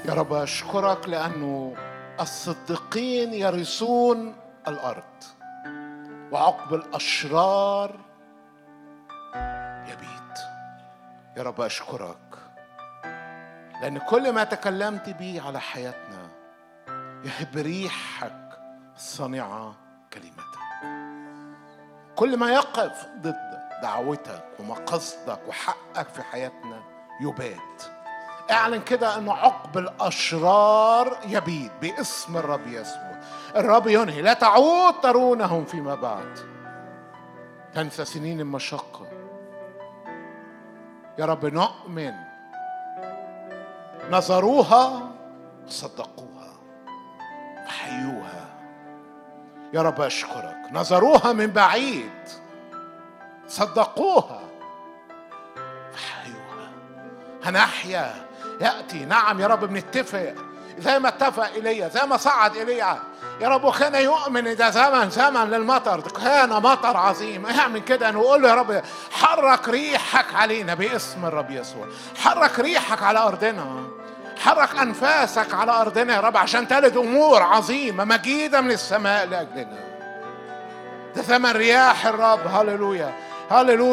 يا رب أشكرك لأنه الصديقين يرثون الأرض وعقب الأشرار يبيت. يا رب أشكرك لأن كل ما تكلمت به على حياتنا يهب ريحك الصانعة كلمتك. كل ما يقف ضد دعوتك ومقصدك وحقك في حياتنا يبات. اعلن كده انه عقب الاشرار يبيد باسم الرب يسوع. الرب ينهي، لا تعود ترونهم فيما بعد. تنسى سنين المشقة. يا رب نؤمن نظروها صدقوها فحيوها. يا رب أشكرك، نظروها من بعيد صدقوها فحيوها. هنحيا يأتي. نعم يا رب بنتفق زي ما اتفق إليا، زي ما صعد إليا يا رب، وكان يؤمن ده زمن للمطر، كان مطر عظيم. اعمل كده نقول له يا رب حرك ريحك علينا باسم الرب يسوع. حرك ريحك على أرضنا، حرك أنفاسك على أرضنا يا رب عشان تلد أمور عظيمة مجيدة من السماء لأجلنا. ده ثمن رياح الرب. هللويا هللويا.